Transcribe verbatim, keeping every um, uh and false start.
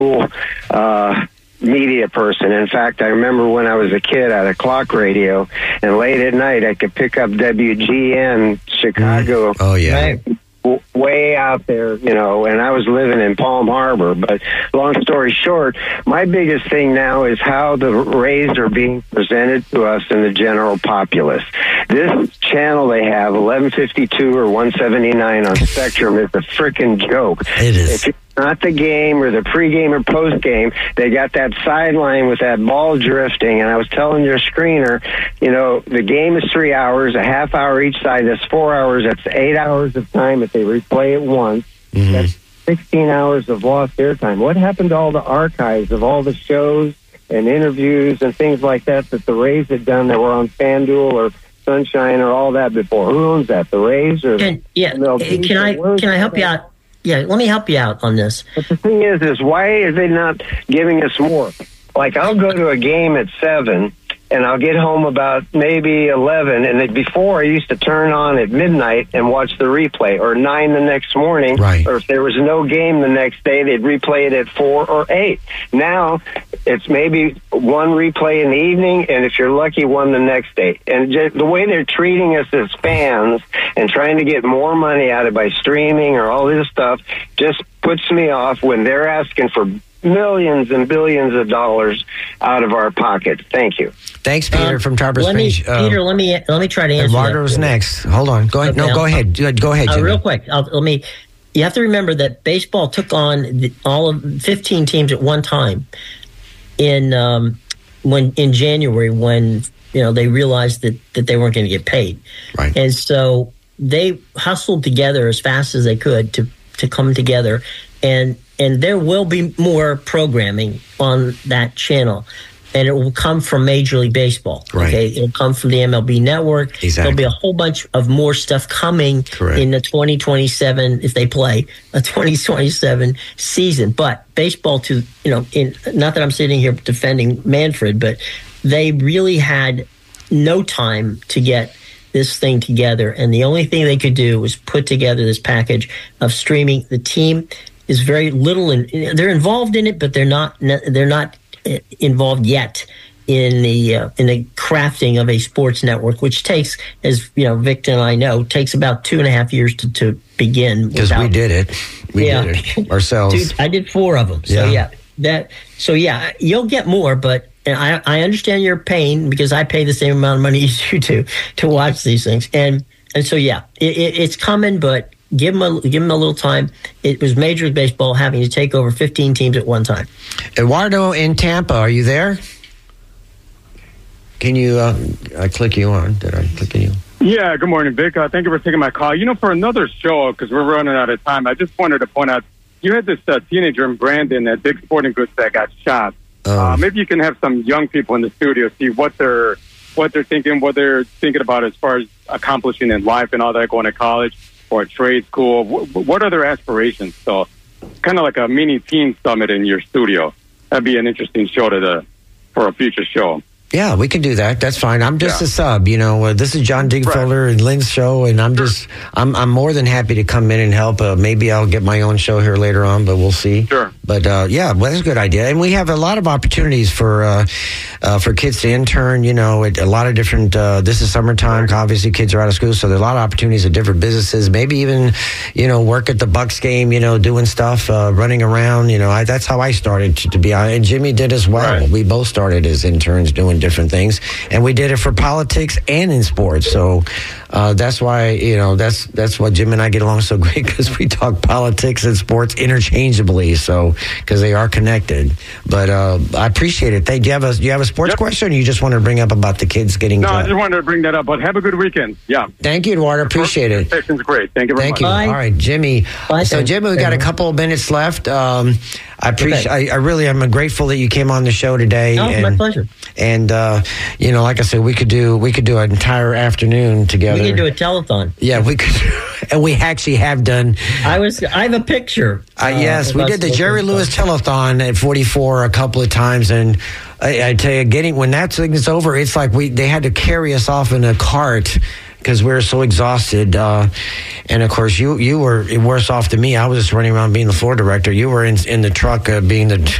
school uh, media person. In fact, I remember when I was a kid, I had a clock radio, and late at night I could pick up W G N Chicago. Oh, yeah. Right? Way out there, you know, and I was living in Palm Harbor. But long story short, my biggest thing now is how the Rays are being presented to us in the general populace. This channel they have, eleven fifty-two or one seventy-nine on Spectrum, is a freaking joke. It is. If it's not the game or the pregame or postgame, they got that sideline with that ball drifting. And I was telling your screener, you know, the game is three hours, a half hour each side. That's four hours. That's eight hours of time if they replay it once. Mm-hmm. That's sixteen hours of lost airtime. What happened to all the archives of all the shows and interviews and things like that that the Rays had done that were on FanDuel or Sunshine or all that before? Who owns that? The Rays or can, yeah? M L B? Can I can I help you out? Yeah, let me help you out on this. But the thing is, is why are they not giving us more? Like, I'll go to a game at seven, and I'll get home about maybe eleven, and then before I used to turn on at midnight and watch the replay, or nine the next morning, right. Or if there was no game the next day, they'd replay it at four or eight. Now, it's maybe one replay in the evening, and if you're lucky, one the next day. And just the way they're treating us as fans and trying to get more money out of by streaming or all this stuff just puts me off when they're asking for millions and billions of dollars out of our pocket. Thank you. Thanks, Peter, um, from Tarpon let Springs. Me, uh, Peter, let me let me try to answer. Eduardo's next. Hold on. Go ahead. Okay, no, go ahead. Go ahead, Jimmy. Uh, real quick. I'll, let me. You have to remember that baseball took on the, all of fifteen teams at one time in um, when in January when you know they realized that that they weren't going to get paid, right? And so they hustled together as fast as they could to to come together and. And there will be more programming on that channel, and it will come from Major League Baseball. Right. Okay, it'll come from the M L B Network. Exactly. There'll be a whole bunch of more stuff coming Correct. in the twenty twenty-seven, if they play a twenty twenty-seven season. But baseball, to you know, in not that I'm sitting here defending Manfred, but they really had no time to get this thing together, and the only thing they could do was put together this package of streaming. The team is very little, in, they're involved in it, but they're not they're not involved yet in the uh, in the crafting of a sports network, which takes, as you know, Victor and I know, takes about two and a half years to, to begin. Because we did it, we yeah. did it ourselves. Dude, I did four of them. So yeah. yeah, that so yeah, you'll get more, but. And I, I understand your pain because I pay the same amount of money as you do to watch these things, and and so yeah, it, it, it's coming, but. Give them, a, give them a little time. It was Major League Baseball having to take over fifteen teams at one time. Eduardo in Tampa, are you there? Can you, uh, I click you on. Did I click you? Yeah, good morning, Vic. Uh, thank you for taking my call. You know, for another show, because we're running out of time, I just wanted to point out, you had this uh, teenager in Brandon at Dick's Sporting Goods that got shot. Um, uh, maybe you can have some young people in the studio see what they're, what they're thinking, what they're thinking about as far as accomplishing in life and all that, going to college. Or a trade school. What are their aspirations? So, kind of like a mini teen summit in your studio. That'd be an interesting show to the for a future show. Yeah, we can do that. That's fine. I'm just yeah. a sub. You know, uh, this is John Digfelder right. and Lynn's show, and I'm sure. just I'm I'm more than happy to come in and help. Uh, maybe I'll get my own show here later on, but we'll see. Sure. But uh, yeah, well, that's a good idea, and we have a lot of opportunities for uh, uh, for kids to intern. You know, at a lot of different. Uh, this is summertime. Right. Obviously, kids are out of school, so there's a lot of opportunities at different businesses. Maybe even, you know, work at the Bucks game. You know, doing stuff, uh, running around. You know, I, that's how I started to, to be honest. And Jimmy did as well. Right. We both started as interns doing different things. And we did it for politics and in sports. So uh, that's why, you know, that's that's why Jim and I get along so great, because we talk politics and sports interchangeably. So, because they are connected. But uh, I appreciate it. Hey, do you have a, do you have a sports yep. question, or you just want to bring up about the kids getting No, done? I just wanted to bring that up. But have a good weekend. Yeah. Thank you, Eduardo. Appreciate it. The session's great. Thank you very Thank much. you. Bye. All right, Jimmy. Bye, so, Jimmy, we got a couple of minutes left. Um, I appreciate. Okay. I, I really am grateful that you came on the show today. Oh, and, my pleasure. And uh, you know, like I said, we could do we could do an entire afternoon together. We could do a telethon. Yeah, we could, and we actually have done. I was. I have a picture. Uh, yes, uh, we did the Jerry Lewis telethon at forty-four a couple of times, and I, I tell you, getting when that thing is over, it's like we they had to carry us off in a cart. because we were so exhausted. Uh, and of course, you you were worse off than me. I was just running around being the floor director. You were in in the truck uh, being the